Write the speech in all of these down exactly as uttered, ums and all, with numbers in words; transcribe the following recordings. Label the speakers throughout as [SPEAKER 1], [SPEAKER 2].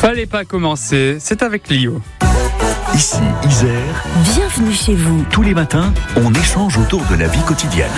[SPEAKER 1] Fallait pas commencer, c'est avec Lio.
[SPEAKER 2] Ici, Isère.
[SPEAKER 3] Bienvenue chez vous.
[SPEAKER 2] Tous les matins, on échange autour de la vie quotidienne.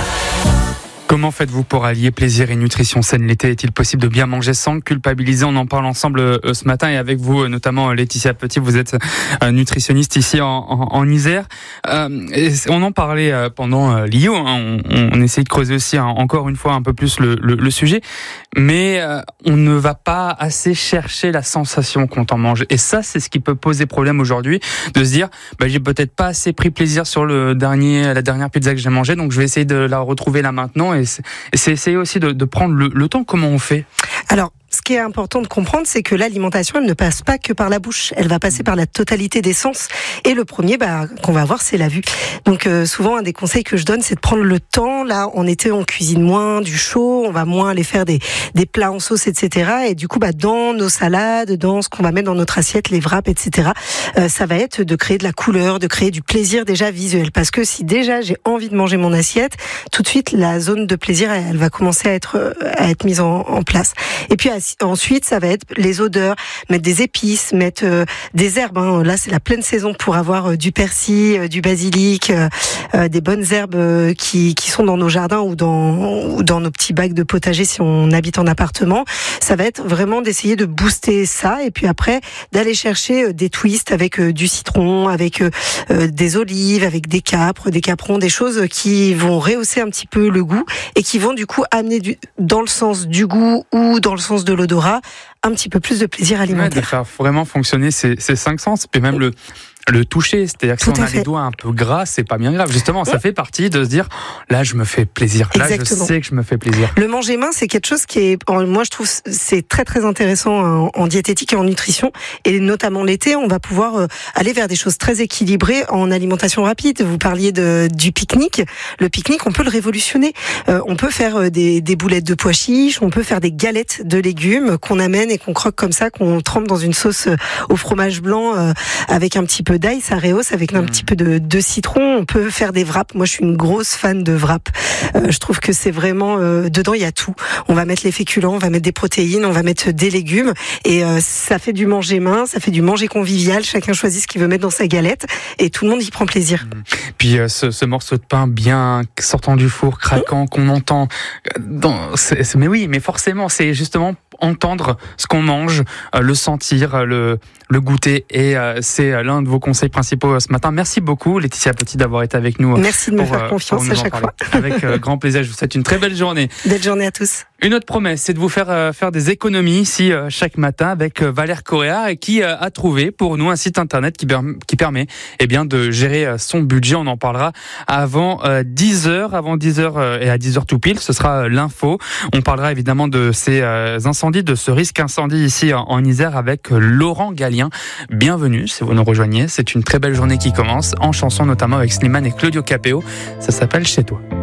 [SPEAKER 1] Comment faites-vous pour allier plaisir et nutrition saine l'été ? Est-il possible de bien manger sans culpabiliser ? On en parle ensemble euh, ce matin et avec vous, euh, notamment Laetitia Petit, vous êtes euh, nutritionniste ici en, en, en Isère. Euh, et on en parlait euh, pendant euh, Lio, hein, on, on essaye de creuser aussi hein, encore une fois un peu plus le, le, le sujet, mais euh, on ne va pas assez chercher la sensation quand on mange. Et ça, c'est ce qui peut poser problème aujourd'hui, de se dire, bah, j'ai peut-être pas assez pris plaisir sur le dernier, la dernière pizza que j'ai mangée, donc je vais essayer de la retrouver là maintenant. Et c'est, c'est essayer aussi de, de prendre le, le temps. Comment on fait ?
[SPEAKER 4] Alors, ce qui est important de comprendre, c'est que l'alimentation, elle ne passe pas que par la bouche. Elle va passer par la totalité des sens. Et le premier, bah, qu'on va avoir, c'est la vue. Donc, euh, souvent, un des conseils que je donne, c'est de prendre le temps. Là, en été, on cuisine moins du chaud. On va moins aller faire des, des plats en sauce, et cetera. Et du coup, bah, dans nos salades, dans ce qu'on va mettre dans notre assiette, les wraps, et cetera, euh, ça va être de créer de la couleur, de créer du plaisir déjà visuel. Parce que si déjà j'ai envie de manger mon assiette, tout de suite, la zone de plaisir, elle, elle va commencer à être, à être mise en, en place. Et puis, ensuite, ça va être les odeurs, mettre des épices, mettre euh, des herbes. Hein. Là, c'est la pleine saison pour avoir euh, du persil, euh, du basilic, euh, euh, des bonnes herbes euh, qui, qui sont dans nos jardins ou dans, ou dans nos petits bacs de potager si on habite en appartement. Ça va être vraiment d'essayer de booster ça et puis après, d'aller chercher euh, des twists avec euh, du citron, avec euh, euh, des olives, avec des capres, des caprons, des choses qui vont rehausser un petit peu le goût et qui vont du coup amener du, dans le sens du goût ou dans le sens de l'odorat, un petit peu plus de plaisir alimentaire.
[SPEAKER 1] Ouais, de faire vraiment fonctionner ces, ces cinq sens, puis même le, le toucher, c'est-à-dire que
[SPEAKER 4] Tout
[SPEAKER 1] si on a
[SPEAKER 4] fait.
[SPEAKER 1] les doigts un peu gras, c'est pas bien grave. Justement, ça fait partie de se dire, là, je me fais plaisir. Là,
[SPEAKER 4] Exactement.
[SPEAKER 1] je sais que je me fais plaisir.
[SPEAKER 4] Le manger main, c'est quelque chose qui est, moi, je trouve, c'est très très intéressant en, en diététique et en nutrition, et notamment l'été, on va pouvoir aller vers des choses très équilibrées en alimentation rapide. Vous parliez de du pique-nique. Le pique-nique, on peut le révolutionner. Euh, on peut faire des, des boulettes de pois chiches, on peut faire des galettes de légumes qu'on amène et qu'on croque comme ça, qu'on trempe dans une sauce au fromage blanc euh, avec un petit peu d'ail, ça rehausse avec un mmh. petit peu de, de citron. On peut faire des wraps. Moi, je suis une grosse fan de wraps. Euh, je trouve que c'est vraiment euh, dedans il y a tout. On va mettre les féculents, on va mettre des protéines, on va mettre des légumes et euh, ça fait du manger main, ça fait du manger convivial. Chacun choisit ce qu'il veut mettre dans sa galette et tout le monde y prend plaisir. Mmh.
[SPEAKER 1] Puis euh, ce, ce morceau de pain bien sortant du four, craquant, mmh. qu'on entend. Dans, c'est, c'est, mais oui, mais forcément, c'est justement entendre ce qu'on mange, euh, le sentir, le, le goûter. Et euh, c'est l'un de vos conseils principaux euh, ce matin. Merci beaucoup, Laetitia Petit, d'avoir été avec nous.
[SPEAKER 4] Merci de
[SPEAKER 1] pour,
[SPEAKER 4] me faire confiance
[SPEAKER 1] euh,
[SPEAKER 4] à chaque fois.
[SPEAKER 1] Avec euh, grand plaisir. Je vous souhaite une très belle journée.
[SPEAKER 4] Belle journée à tous.
[SPEAKER 1] Une autre promesse, c'est de vous faire euh, faire des économies ici euh, chaque matin avec euh, Valère Correa, et qui euh, a trouvé pour nous un site internet qui, per- qui permet eh bien, de gérer euh, son budget. On en parlera avant euh, dix heures, avant dix heures euh, et à dix heures tout pile, ce sera euh, l'info. On parlera évidemment de ces euh, incendies, de ce risque incendie ici en, en Isère avec euh, Laurent Gallien. Bienvenue si vous nous rejoignez. C'est une très belle journée qui commence en chanson, notamment avec Slimane et Claudio Capéo. Ça s'appelle Chez toi.